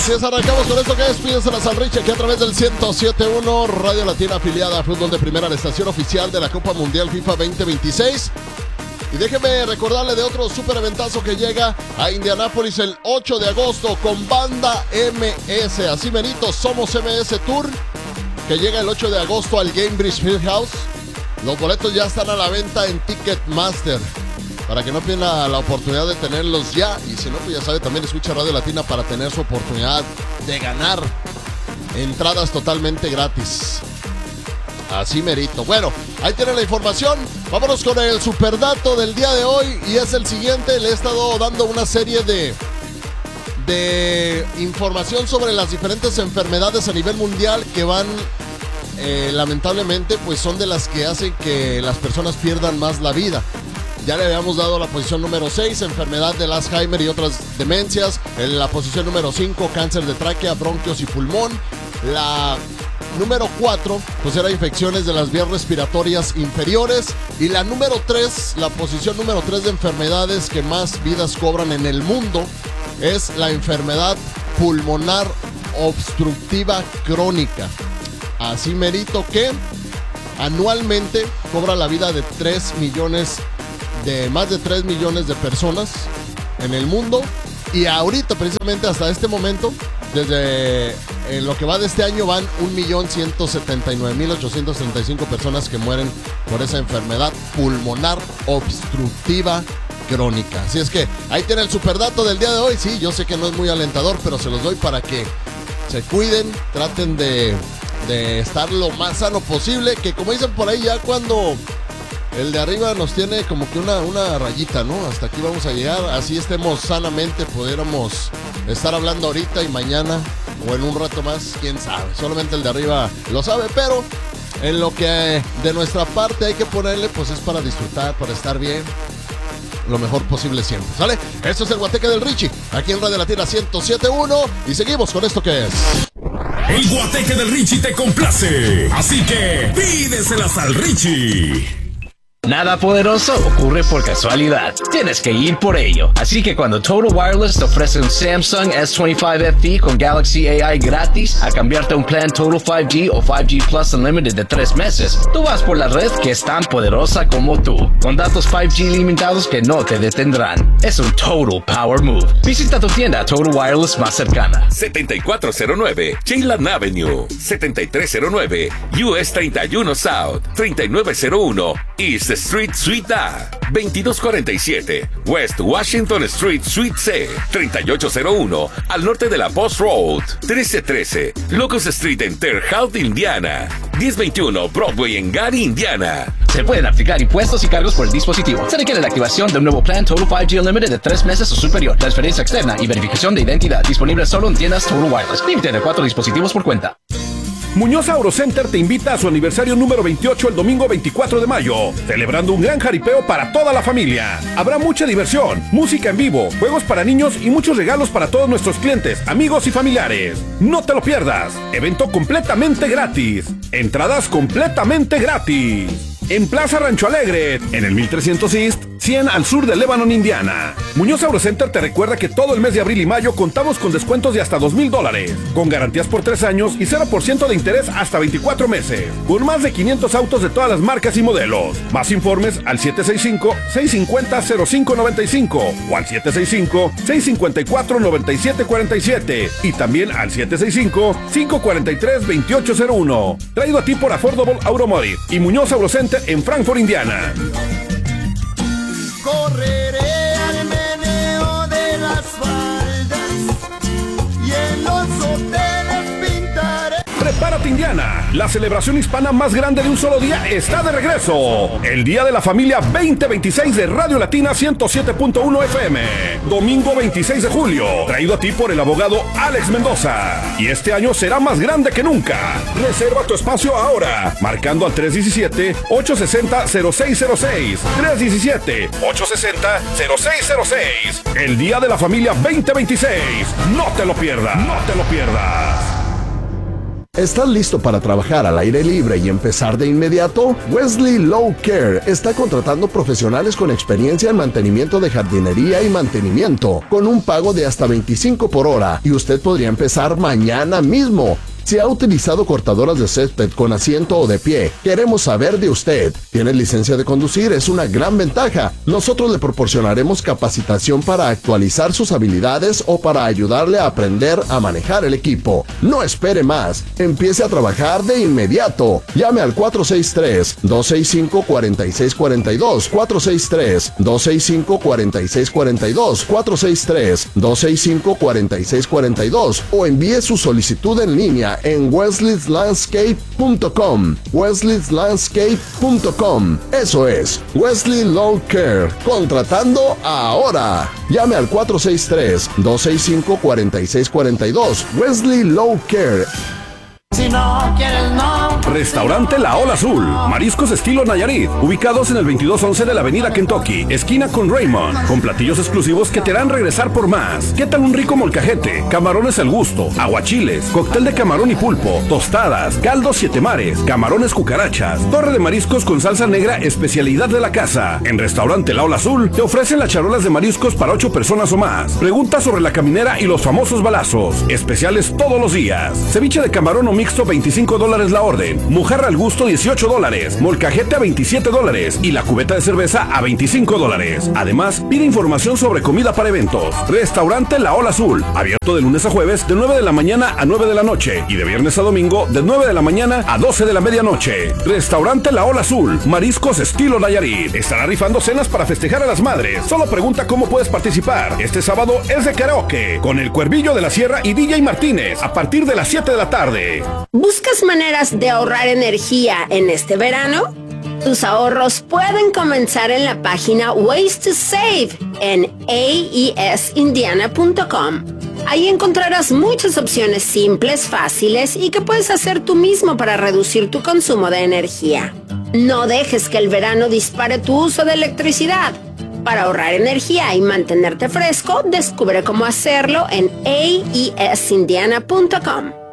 Así es, arrancamos con esto que es Pídese la Salriche, aquí a través del 107.1 Radio Latina, afiliada a Fútbol de Primera, la estación oficial de la Copa Mundial FIFA 2026. Y déjeme recordarle de otro super eventazo que llega a Indianápolis el 8 de agosto con Banda MS. Así merito, Somos MS Tour, que llega el 8 de agosto al Gainbridge Fieldhouse. Los boletos ya están a la venta en Ticketmaster, para que no pierda la oportunidad de tenerlos ya. Y si no, pues ya sabe, también escucha Radio Latina para tener su oportunidad de ganar entradas totalmente gratis. Así merito. Bueno, ahí tienen la información. Vámonos con el superdato del día de hoy. Y es el siguiente. Le he estado dando una serie de información sobre las diferentes enfermedades a nivel mundial que van, lamentablemente, pues son de las que hacen que las personas pierdan más la vida. Ya le habíamos dado la posición número 6, enfermedad del Alzheimer y otras demencias. En la posición número 5, cáncer de tráquea, bronquios y pulmón. La número 4, pues era infecciones de las vías respiratorias inferiores. Y la número 3, la posición número 3 de enfermedades que más vidas cobran en el mundo, es la enfermedad pulmonar obstructiva crónica. Así merito que anualmente cobra la vida de más de 3 millones de personas en el mundo. Y ahorita, precisamente hasta este momento, desde lo que va de este año, van 1.179.835 personas que mueren por esa enfermedad pulmonar obstructiva crónica. Así es que ahí tiene el superdato del día de hoy. Sí, yo sé que no es muy alentador, pero se los doy para que se cuiden, traten de estar lo más sano posible, que como dicen por ahí, ya cuando el de arriba nos tiene como que una rayita, ¿no? Hasta aquí vamos a llegar, así estemos sanamente, pudiéramos estar hablando ahorita y mañana o en un rato más, quién sabe, solamente el de arriba lo sabe, pero en lo que de nuestra parte hay que ponerle, pues es para disfrutar, para estar bien, lo mejor posible siempre, ¿sale? Esto es el Guateque del Richie, aquí en Radio Latina 107.1 y seguimos con esto que es... El Guateque del Richie te complace, así que pídeselas al Richie. Nada poderoso ocurre por casualidad. Tienes que ir por ello. Así que cuando Total Wireless te ofrece un Samsung S25 FE con Galaxy AI gratis a cambiarte a un plan Total 5G o 5G Plus Unlimited de 3 meses, tú vas por la red que es tan poderosa como tú, con datos 5G limitados que no te detendrán. Es un Total Power Move. Visita tu tienda Total Wireless más cercana. 7409 Cheylan Avenue, 7309 US 31 South, 3901 East Street Suite A, 2247 West Washington Street Suite C, 3801 al norte de la Post Road, 1313 Locust Street en Terre Haute, Indiana, 1021 Broadway en Gary, Indiana. Se pueden aplicar impuestos y cargos por el dispositivo. Se requiere la activación de un nuevo plan Total 5G Unlimited de 3 meses o superior, transferencia externa y verificación de identidad. Disponible solo en tiendas Total Wireless. Límite de 4 dispositivos por cuenta. Muñoz AutoCenter te invita a su aniversario número 28 el domingo 24 de mayo, celebrando un gran jaripeo para toda la familia. Habrá mucha diversión, música en vivo, juegos para niños y muchos regalos para todos nuestros clientes, amigos y familiares. No te lo pierdas. Evento completamente gratis. Entradas completamente gratis. En Plaza Rancho Alegre, en el 1300 East, 100 al sur de Lebanon, Indiana. Muñoz AutoCenter te recuerda que todo el mes de abril y mayo contamos con descuentos de hasta $2,000, con garantías por 3 años y 0% de interés hasta 24 meses, con más de 500 autos de todas las marcas y modelos. Más informes al 765-650-0595 o al 765-654-9747 y también al 765-543-2801. Traído a ti por Affordable Automotive y Muñoz AutoCenter en Frankfort, Indiana. Correré al meneo de las faldas y en los hoteles pintaré. Prepárate, Indiana. La celebración hispana más grande de un solo día está de regreso. El Día de la Familia 2026 de Radio Latina 107.1 FM. Domingo 26 de julio. Traído a ti por el abogado Alex Mendoza. Y este año será más grande que nunca. Reserva tu espacio ahora. Marcando al 317-860-0606. 317-860-0606. El Día de la Familia 2026. No te lo pierdas. No te lo pierdas. ¿Estás listo para trabajar al aire libre y empezar de inmediato? Wesley Lawn Care está contratando profesionales con experiencia en mantenimiento de jardinería y mantenimiento, con un pago de hasta 25 por hora, y usted podría empezar mañana mismo. Si ha utilizado cortadoras de césped con asiento o de pie, queremos saber de usted. ¿Tiene licencia de conducir? Es una gran ventaja. Nosotros le proporcionaremos capacitación para actualizar sus habilidades o para ayudarle a aprender a manejar el equipo. No espere más. Empiece a trabajar de inmediato. Llame al 463-265-4642, 463-265-4642, 463-265-4642 o envíe su solicitud en línea en wesleylandscape.com. wesleylandscape.com. Eso es, Wesley Lawn Care, contratando ahora. Llame al 463-265-4642. Wesley Lawn Care. Si no quieres, no. Restaurante La Ola Azul, mariscos estilo Nayarit, ubicados en el 2211 de la avenida Kentucky, esquina con Raymond, con platillos exclusivos que te harán regresar por más. ¿Qué tal un rico molcajete, camarones al gusto, aguachiles, cóctel de camarón y pulpo, tostadas, caldo siete mares, camarones cucarachas, torre de mariscos con salsa negra, especialidad de la casa? En Restaurante La Ola Azul te ofrecen las charolas de mariscos para 8 personas o más. Pregunta sobre la caminera y los famosos balazos, especiales todos los días. Ceviche de camarón o mixto, $25 la orden. Mojarra al gusto, $18. Molcajete a $27. Y la cubeta de cerveza a $25. Además, pide información sobre comida para eventos. Restaurante La Ola Azul, abierto de lunes a jueves de 9 de la mañana a 9 de la noche y de viernes a domingo de 9 de la mañana a 12 de la medianoche. Restaurante La Ola Azul, mariscos estilo Nayarit. Estará rifando cenas para festejar a las madres. Solo pregunta cómo puedes participar. Este sábado es de karaoke con el Cuervillo de la Sierra y DJ Martínez a partir de las 7 de la tarde. ¿Buscas maneras de ahorrar energía en este verano? Tus ahorros pueden comenzar en la página Ways to Save en aesindiana.com. Ahí encontrarás muchas opciones simples, fáciles y que puedes hacer tú mismo para reducir tu consumo de energía. No dejes que el verano dispare tu uso de electricidad. Para ahorrar energía y mantenerte fresco, descubre cómo hacerlo en aesindiana.com.